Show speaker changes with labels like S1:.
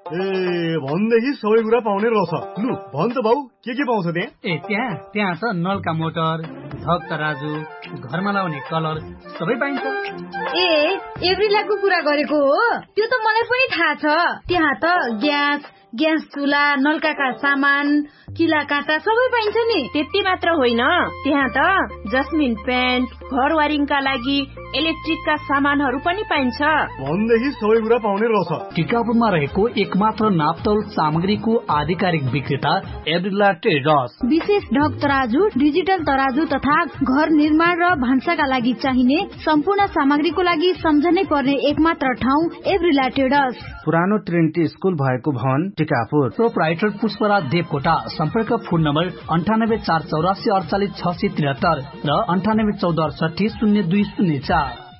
S1: भनेदेखि सबै कुरा पाउने रहेछ। लु भन त बाउ, के पाउँछ त्यहाँ?
S2: त्यहाँ त नलका मोटर, धक तराजु, घरमा लाउने कलर सबै पाइन्छ।
S3: एभ्रिलाको कुरा गरेको हो? त्यो त मलाई पनि थाहा छ। त्यहाँ त ग्यास चुला, नलकाका सामान, किला काँटा सबै पाइन्छ नि।
S4: त्यति मात्र होइन, त्यहाँ त जस्मिन पेन्ट, घर वायरिङका लागि इलेक्ट्रिकका सामानहरू पनि पाइन्छ।
S1: भनेदेखि सबै कुरा पाउने रहेछ।
S2: टिकापुरमा रहेको एकमात्र नापतोल सामग्रीको आधिकारिक विक्रेता एभ्रिला ट्रेडर्स।
S3: विशेष ढक तराजु, डिजिटल तराजु तथा घर निर्माण र भान्साका लागि चाहिने सम्पूर्ण सामग्रीको लागि सम्झनै पर्ने एकमात्र ठाउँ एभ्रिला ट्रेडर्स।
S5: पुरानो ट्रिनिटी स्कुल भएको भवन टिकापुर।
S2: प्रोप्राइटर पुष्पराज देवकोटा। सम्पर्क फोन नम्बर 98 484 48 673 र 98 14 68 0204।